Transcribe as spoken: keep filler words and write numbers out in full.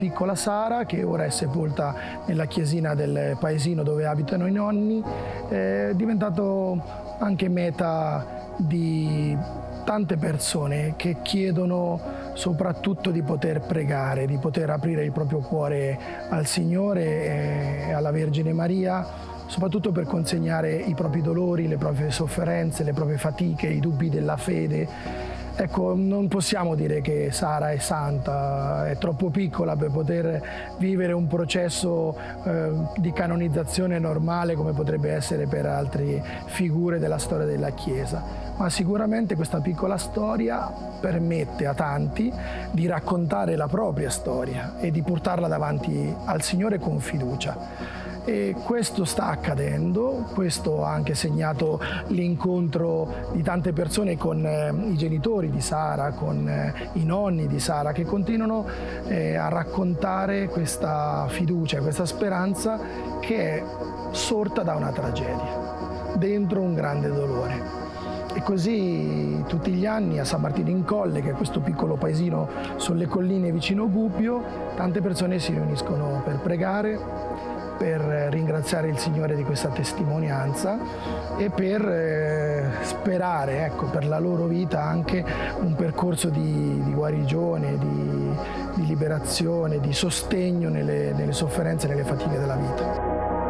Piccola Sara, che ora è sepolta nella chiesina del paesino dove abitano i nonni, è diventato anche meta di tante persone che chiedono soprattutto di poter pregare, di poter aprire il proprio cuore al Signore e alla Vergine Maria, soprattutto per consegnare i propri dolori, le proprie sofferenze, le proprie fatiche, i dubbi della fede. Ecco, non possiamo dire che Sara è santa, è troppo piccola per poter vivere un processo eh, di canonizzazione normale come potrebbe essere per altre figure della storia della Chiesa. Ma sicuramente questa piccola storia permette a tanti di raccontare la propria storia e di portarla davanti al Signore con fiducia. E questo sta accadendo, questo ha anche segnato l'incontro di tante persone con eh, i genitori di Sara, con eh, i nonni di Sara, che continuano eh, a raccontare questa fiducia, questa speranza che è sorta da una tragedia, dentro un grande dolore. E così tutti gli anni a San Martino in Colle, che è questo piccolo paesino sulle colline vicino Gubbio, tante persone si riuniscono per pregare, per ringraziare il Signore di questa testimonianza e per eh, sperare, ecco, per la loro vita anche un percorso di, di guarigione, di, di liberazione, di sostegno nelle, nelle sofferenze e nelle fatiche della vita.